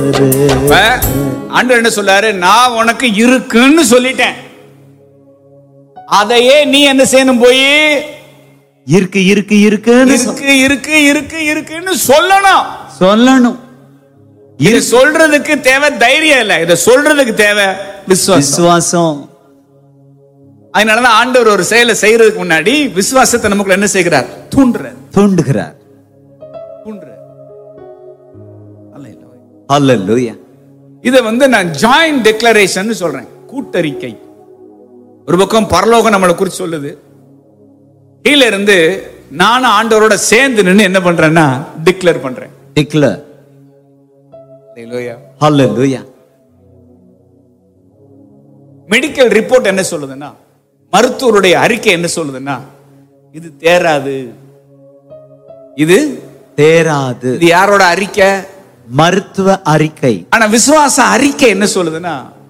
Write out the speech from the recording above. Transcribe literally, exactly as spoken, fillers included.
ஆண்டவர் என்ன சொல்றாரு? நான் உனக்கு இருக்குன்னு சொல்லிட்டேன். அதையே நீ என்ன செய்யணும்? போய் இருக்கு இருக்கு இருக்குன்னு இருக்கு இருக்கு இருக்கு இருக்குன்னு சொல்லணும் சொல்லணும். இது சொல்றதுக்கு தேவை தைரியம் இல்ல, இத சொல்றதுக்கு தேவை விசுவாசம். அதனாலதான் ஆண்டவர் ஒரு செயலை செய்யறதுக்கு முன்னாடி விசுவாசத்தை நமக்குள்ள என்ன செய்கிறார்? தூண்டுறார் தூண்டுகிறார் தூண்டுறார். ஹல்லேலூயா. இத வந்து நான் ஜாயிண்ட் டிக்ளரேஷன் சொல்றேன், கூட்டறிக்கை. ஒரு பக்கம் பரலோகம் நம்மளை குறித்து சொல்லுது, கீழ இருந்து நானும் ஆண்டவரோட சேர்ந்து நின்று என்ன பண்றேன்னா டிக்ளேர் பண்றேன். டிக்ளேர். ஹல்லேலூயா ஹல்லேலூயா. மெடிக்கல் ரிப்போர்ட் என்ன சொல்லுதுன்னா, மருத்துவருடைய அறிக்கை என்ன சொல்லுதுன்னா, இது தேராது, இது தேராது. இது யாரோட அறிக்கை? மருத்துவ அறிக்கை. ஆனா விசுவாச அறிக்கை என்ன சொல்லுதுன்னா,